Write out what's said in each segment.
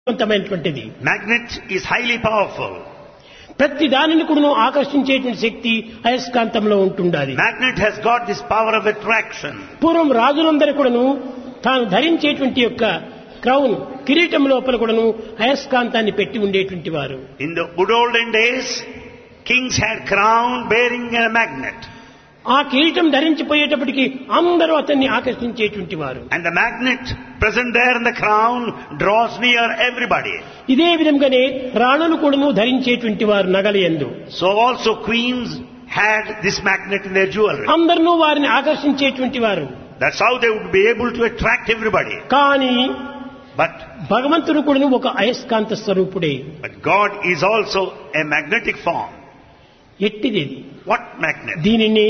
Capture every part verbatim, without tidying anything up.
శక్తివంతమైనటువంటిది. Magnet is highly powerful. ప్రతి దానిని కూడా ఆకర్షించేటువంటి శక్తి అయస్కాంతంలో ఉంటుండాలి. Magnet has got this power of attraction. పూర్వం రాజులందరూ కూడాను తాను ధరించేటువంటి యొక్క క్రౌన్ కిరీటం లోపల కూడాను అయస్కాంతాన్ని పెట్టి ఉండేటువంటి వారు. In the good olden days, kings had crown bearing a magnet. ఆ కిరీటం ధరించిపోయేటప్పటికి అందరూ అతన్ని ఆకర్షించేటువంటి వారు. And the magnet present there in the crown draws near everybody. ఇదే విధంగానే రాణులు కూడాను ధరించేటువంటి వారు నగలయందు. So also queens had this magnet in their jewelry. అందరూ వారిని ఆకర్షించేటువంటి వారు. That's how they would be able to attract everybody. కానీ But భగవంతుడు కూడాను ఒక అయస్కాంత స్వరూపుడే. but God is also a magnetic form. ఎట్టిది ఇది? What magnet? దీనిని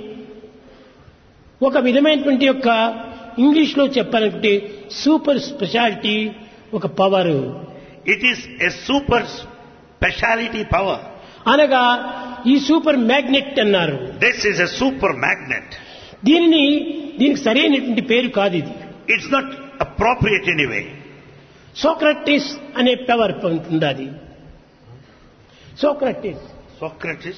ఒక విధమైనటువంటి యొక్క ఇంగ్లీష్ లో చెప్పాలంటే సూపర్ స్పెషాలిటీ, ఒక power. It is a super speciality power. అనగా ఈ సూపర్ మ్యాగ్నెట్ అన్నారు. This is a super magnet. దీనిని దీనికి సరైనటువంటి పేరు కాదు ఇది. It's not appropriate anyway. Socrates అనే పవర్ ఉంటుంది. Socrates Socrates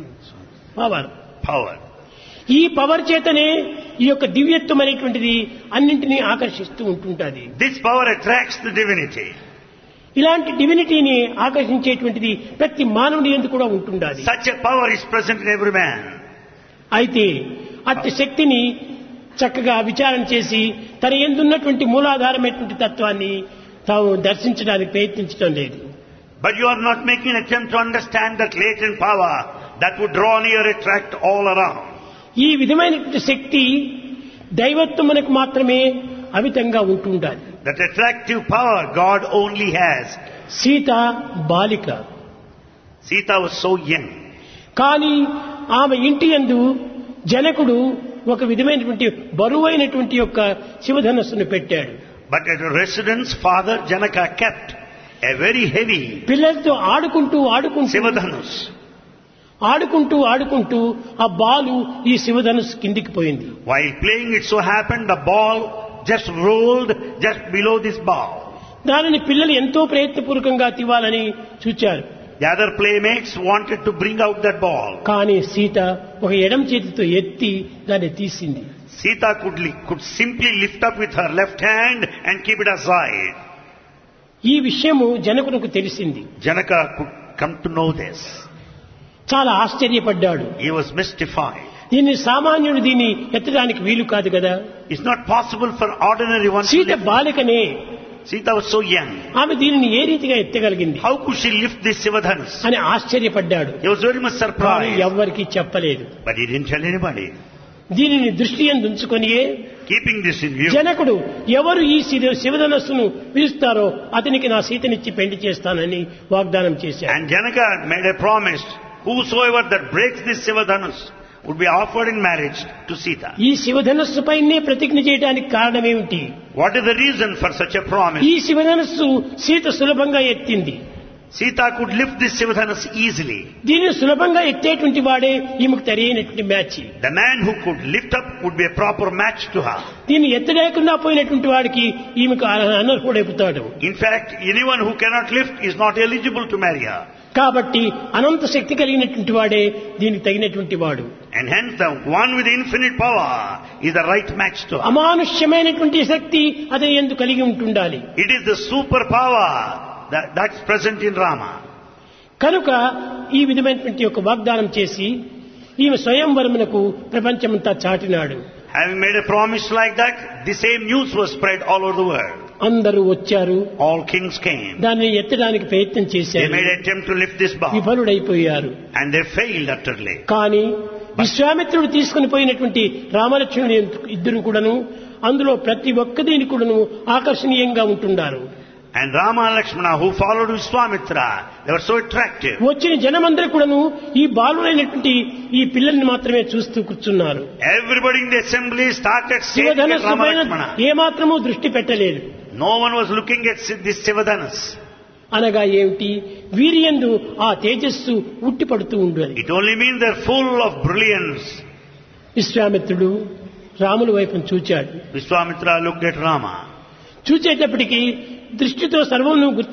power. power. ఈ పవర్ చేతనే ఈ యొక్క దివ్యత్వం అనేటువంటిది అన్నింటినీ ఆకర్షిస్తూ ఉంటుంటుంది. This power attracts the divinity. ఇలాంటి డివినిటీని ఆకర్షించేటువంటిది ప్రతి మానవుని యందు కూడా ఉంటుండాలి. Such a power is present in every man. అయితే అట్టి శక్తిని చక్కగా విచారణ చేసి తన యందున్నటువంటి మూలాధారమైనటువంటి తత్వాన్ని తాము దర్శించడానికి ప్రయత్నించడం లేదు. But you are not making an attempt to understand that latent power that would draw near, attract all around. ఈ విధమైనటువంటి శక్తి దైవత్వమునకు మాత్రమే అమితంగా ఉంటుండాలి. That attractive power God only has. Sita బాలిక, Sita was so young. కానీ ఆమె ఇంటి యందు జనకుడు ఒక విధమైనటువంటి బరువైనటువంటి యొక్క శివధనస్సును పెట్టాడు. But at her residence, father Janaka kept a very heavy పిల్లలతో ఆడుకుంటూ ఆడుకుంటూ Sivadhanus. ఆడుకుంటూ ఆడుకుంటూ ఆ బాలు ఈ శివధనుస్సు కిందికి పోయింది. While playing, it so happened the ball just rolled just below this ball. దానిని పిల్లలు ఎంతో ప్రయత్నపూర్వకంగా తీవాలని చూచారు. The other playmates wanted to bring out that ball. కానీ సీత ఒక ఎడమ చేతితో ఎత్తి దాన్ని తీసింది. Sita could, li- could simply lift up with her left hand and keep it aside. ఈ విషయము జనకునకు తెలిసింది. Janaka could come to know this. చాలా ఆశ్చర్యపడ్డాడు. He was mystified. దీన్ని సామాన్యుడు దీన్ని ఎత్తడానికి వీలు కాదు కదా. It's not possible for ordinary one to Sita lift. బాలికనే, Sita was so young. ఆమె దీనిని ఏ రీతిగా ఎత్తగలిగింది How could she lift this Sivadhanus? అని ఆశ్చర్యపడ్డాడు. He was very much కానీ surprised. ఎవ్వరికీ చెప్పలేదు. But he didn't tell anybody. దీనిని దృష్టి యందు ఉంచుకొనియే Keeping this in view, జనకుడు ఎవరు ఈ శివ- శివధనస్సును పిలుస్తారో అతనికి నా సీతనిచ్చి పెళ్లి చేస్తానని వాగ్దానం చేశాడు. and Janaka made a promise, whosoever that breaks this Sivadhanus would be offered in marriage to Sita. ఈ శివధనస్సు పైనే ప్రతిజ్ఞ చేయడానికి కారణమేమిటి? What is the reason for such a promise? ఈ శివధనస్సు సీత సులభంగా ఎత్తింది. Sita could lift this Sivadhanus easily. దీనిని సులభంగా ఎత్తేటువంటి వాడే ఈమెకు సరైనటువంటి match. The man who could lift up would be a proper match to her. దీన్ని ఎత్తలేకుండా పోయినటువంటి వాడికి ఈమెకు అనర్హుడైపోతాడు. In fact, anyone who cannot lift is not eligible to marry her. కాబట్టి అనంత శక్తి కలిగినటువంటి వాడే దీనికి తగినటువంటి వాడు. And hence the one with infinite power is the right match to her. అమానుష్యమైనటువంటి శక్తి అతని యందు కలిగి ఉంటుండాలి. It is the super power that, that's present in Rama. కనుక ఈ విధమైనటువంటి ఒక వాగ్దానం చేసి ఈమె స్వయంవరమునకు ప్రపంచమంతా చాటినాడు. Having made a promise like that, the same news was spread all over the world. అందరూ వచ్చారు. All kings came. దాన్ని ఎత్తడానికి ప్రయత్నం They చేశారు. made an attempt to lift this bar, విఫలుడైపోయారు. and they failed utterly. కానీ విశ్వామిత్రుడు తీసుకుని పోయినటువంటి రామలక్ష్మణుడు ఇద్దరు కూడాను అందులో ప్రతి ఒక్కదీని కూడాను ఆకర్షణీయంగా ఉంటున్నారు. And Rama and Lakshmana, who followed Vishwamitra, they were so attractive. వచ్చిన జనమందరూ కూడాను ఈ బాలుడైనటువంటి ఈ పిల్లల్ని మాత్రమే చూస్తూ కూర్చున్నారు. Everybody in the assembly started staring at శివధనస్సు Rama పైన Lakshmana. ఏమాత్రమూ దృష్టి పెట్టలేదు. No one was looking at this Sivadhanus. అనగా ఏమిటి? వీరియందు ఆ తేజస్సు ఉట్టి పడుతూ ఉండేది. It only means they're full of brilliance. విశ్వామిత్రుడు రాముల వైపు చూచాడు. Vishwamitra looked at Rama. చూచేటప్పటికి దృష్టితో సర్వం